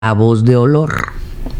clavos de olor.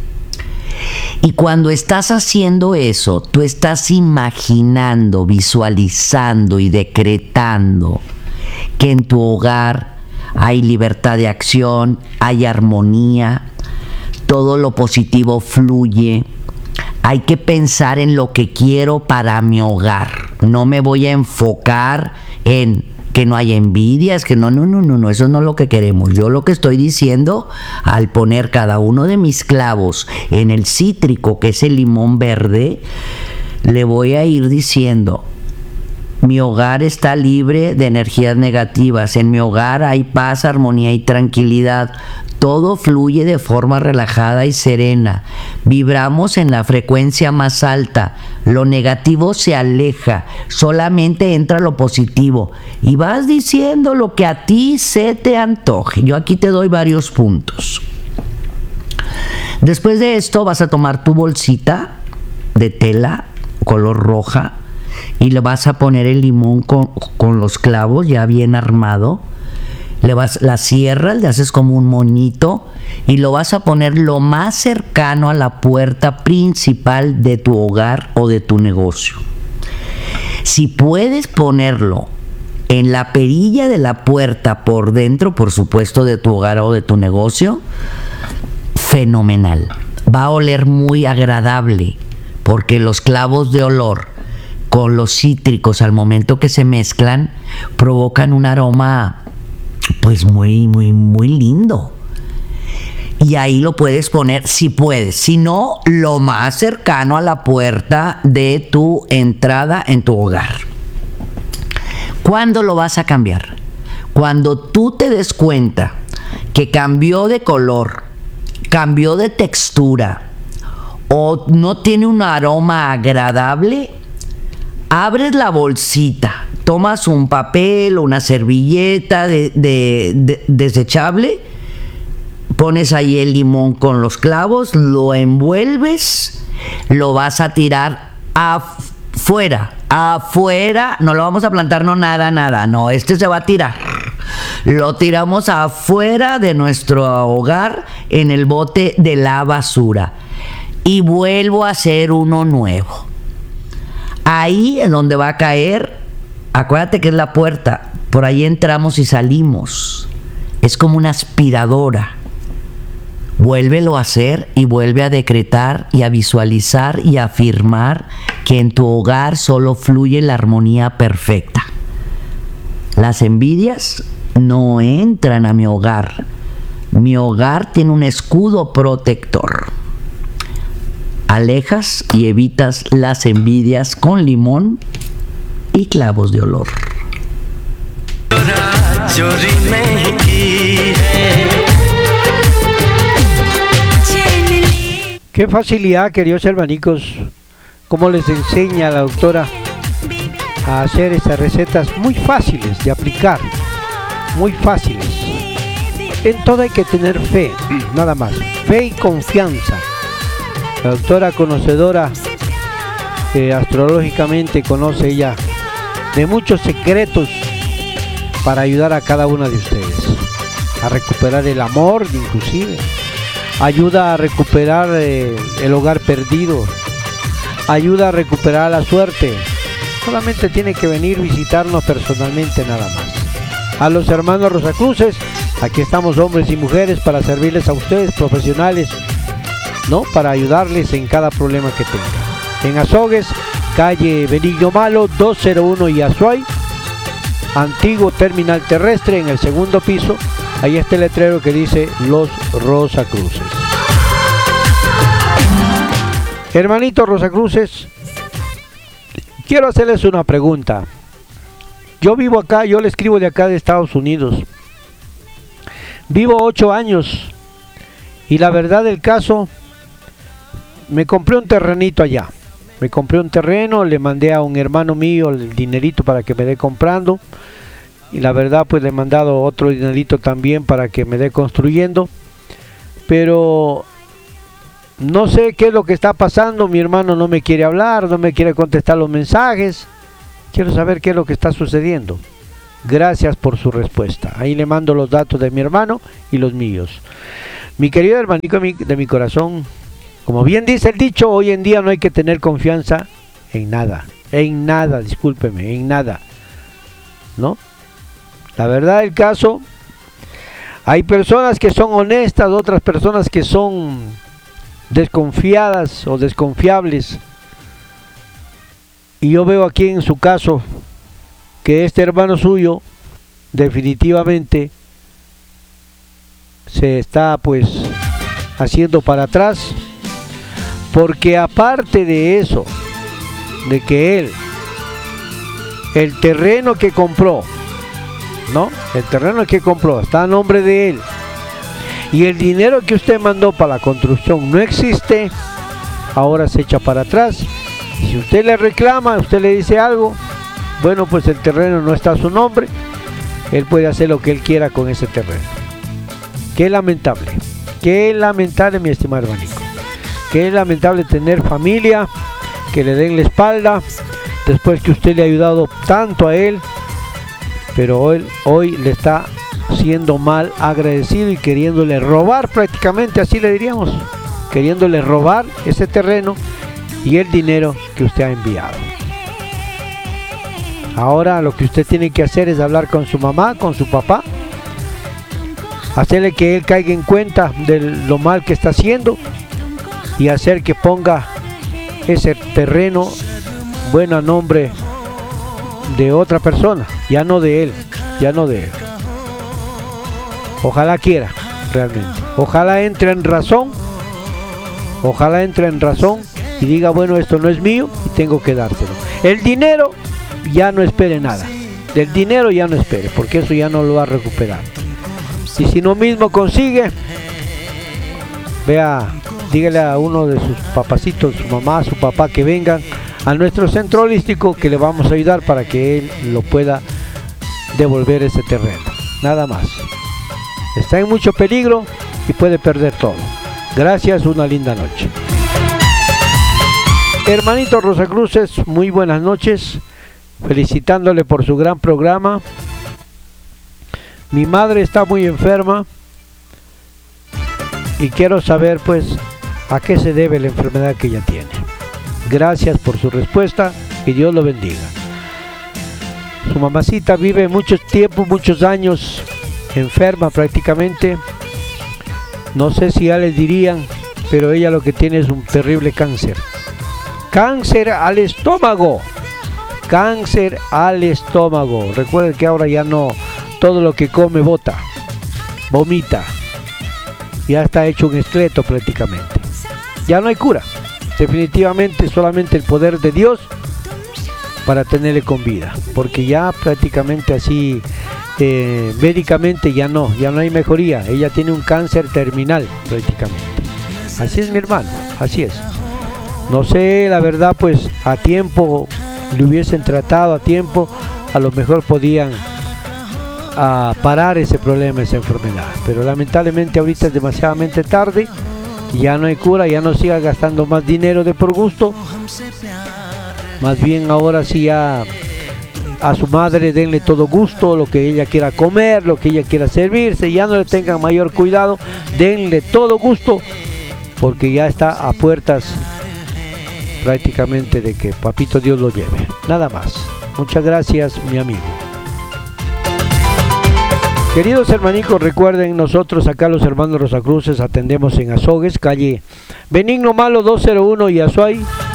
Y cuando estás haciendo eso, tú estás imaginando, visualizando y decretando que en tu hogar hay libertad de acción, hay armonía, todo lo positivo fluye. Hay que pensar en lo que quiero para mi hogar. No me voy a enfocar en que no haya envidias, que no, eso no es lo que queremos. Yo lo que estoy diciendo, al poner cada uno de mis clavos en el cítrico, que es el limón verde, le voy a ir diciendo: mi hogar está libre de energías negativas, en mi hogar hay paz, armonía y tranquilidad. Todo fluye de forma relajada y serena. Vibramos en la frecuencia más alta. Lo negativo se aleja. Solamente entra lo positivo. Y vas diciendo lo que a ti se te antoje. Yo aquí te doy varios puntos. Después de esto vas a tomar tu bolsita de tela color roja y le vas a poner el limón con los clavos ya bien armado. La cierras, le haces como un moñito y lo vas a poner lo más cercano a la puerta principal de tu hogar o de tu negocio. Si puedes ponerlo en la perilla de la puerta por dentro, por supuesto, de tu hogar o de tu negocio, fenomenal. Va a oler muy agradable porque los clavos de olor con los cítricos al momento que se mezclan provocan un aroma pues muy lindo. Y ahí lo puedes poner si puedes, si no, lo más cercano a la puerta de tu entrada en tu hogar. ¿Cuándo lo vas a cambiar? Cuando tú te des cuenta que cambió de color, cambió de textura o no tiene un aroma agradable, abres la bolsita, tomas un papel o una servilleta desechable, pones ahí el limón con los clavos, lo envuelves, lo vas a tirar afuera, no lo vamos a plantar, no, este se va a tirar. Lo tiramos afuera de nuestro hogar en el bote de la basura y vuelvo a hacer uno nuevo. Ahí es donde va a caer. Acuérdate que es la puerta, por ahí entramos y salimos. Es como una aspiradora. Vuélvelo a hacer y vuelve a decretar y a visualizar y a afirmar que en tu hogar solo fluye la armonía perfecta. Las envidias no entran a mi hogar. Mi hogar tiene un escudo protector. Alejas y evitas las envidias con limón y clavos de olor. Qué facilidad, queridos hermanicos, cómo les enseña la doctora a hacer estas recetas muy fáciles de aplicar, muy fáciles. En todo hay que tener fe, nada más, fe y confianza. La doctora conocedora, astrológicamente conoce ella de muchos secretos para ayudar a cada una de ustedes a recuperar el amor, inclusive ayuda a recuperar el hogar perdido, ayuda a recuperar la suerte. Solamente tiene que venir a visitarnos personalmente, nada más. A los hermanos Rosacruces, aquí estamos hombres y mujeres para servirles a ustedes, profesionales, ¿no? Para ayudarles en cada problema que tengan. En Azogues, calle Benigno Malo, 201 y Azuay, antiguo terminal terrestre, en el segundo piso, ahí está el letrero que dice Los Rosacruces. Hermanitos Rosacruces, quiero hacerles una pregunta. Yo vivo acá, yo le escribo de acá de Estados Unidos. Vivo 8 años y la verdad del caso, me compré un terrenito allá. Me compré un terreno, le mandé a un hermano mío el dinerito para que me dé comprando. Y la verdad pues le he mandado otro dinerito también para que me dé construyendo. Pero no sé qué es lo que está pasando. Mi hermano no me quiere hablar, no me quiere contestar los mensajes. Quiero saber qué es lo que está sucediendo. Gracias por su respuesta. Ahí le mando los datos de mi hermano y los míos. Mi querido hermanito de mi corazón, como bien dice el dicho, hoy en día no hay que tener confianza en nada, discúlpeme, en nada, ¿no? La verdad del caso, hay personas que son honestas, otras personas que son desconfiadas o desconfiables. Y yo veo aquí en su caso que este hermano suyo definitivamente se está pues haciendo para atrás, porque aparte de eso, de que él, el terreno que compró, ¿no? El terreno que compró está a nombre de él, y el dinero que usted mandó para la construcción no existe, ahora se echa para atrás. Si usted le reclama, usted le dice algo, bueno, pues el terreno no está a su nombre, él puede hacer lo que él quiera con ese terreno. Qué lamentable, mi estimado hermanito. Qué lamentable tener familia que le den la espalda después que usted le ha ayudado tanto a él, pero él hoy le está siendo mal agradecido y queriéndole robar, prácticamente así le diríamos, queriéndole robar ese terreno y el dinero que usted ha enviado. Ahora lo que usted tiene que hacer es hablar con su mamá, con su papá, hacerle que él caiga en cuenta de lo mal que está haciendo y hacer que ponga ese terreno bueno a nombre de otra persona, ya no de él. Ojalá quiera, realmente. Ojalá entre en razón y diga, bueno, esto no es mío y tengo que dárselo. El dinero ya no espere nada, del dinero ya no espere, porque eso ya no lo va a recuperar. Y si no mismo consigue, dígale a uno de sus papacitos, su mamá, su papá, que vengan a nuestro centro holístico, que le vamos a ayudar para que él lo pueda devolver ese terreno, nada más. Está en mucho peligro y puede perder todo. Gracias, una linda noche. Hermanito Rosacruces, muy buenas noches, felicitándole por su gran programa. Mi madre está muy enferma y quiero saber pues a qué se debe la enfermedad que ella tiene. Gracias por su respuesta y Dios lo bendiga. Su mamacita vive mucho tiempo, muchos años enferma prácticamente. No sé si ya les dirían, pero ella lo que tiene es un terrible cáncer. Cáncer al estómago. Cáncer al estómago. Recuerden que ahora ya no todo lo que come bota, vomita. Ya está hecho un esqueleto prácticamente. Ya no hay cura. Definitivamente solamente el poder de Dios para tenerle con vida. Porque ya prácticamente así, médicamente ya no hay mejoría. Ella tiene un cáncer terminal prácticamente. Así es, mi hermano, así es. No sé, la verdad, pues a tiempo le hubiesen tratado, a tiempo a lo mejor podían parar ese problema, esa enfermedad, pero lamentablemente ahorita es demasiadamente tarde, ya no hay cura. Ya no siga gastando más dinero de por gusto, más bien ahora sí a su madre denle todo gusto, lo que ella quiera comer, lo que ella quiera servirse, ya no le tengan mayor cuidado, denle todo gusto, porque ya está a puertas prácticamente de que papito Dios lo lleve, nada más. Muchas gracias, mi amigo. Queridos hermanicos, recuerden, nosotros acá los hermanos Rosacruces atendemos en Azogues, calle Benigno Malo 201 y Azuay,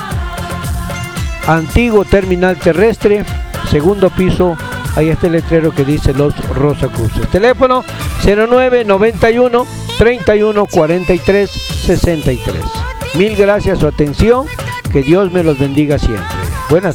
antiguo terminal terrestre, segundo piso. Ahí está el letrero que dice Los Rosacruces. Teléfono 0991 31 43 63. Mil gracias por su atención, que Dios me los bendiga siempre.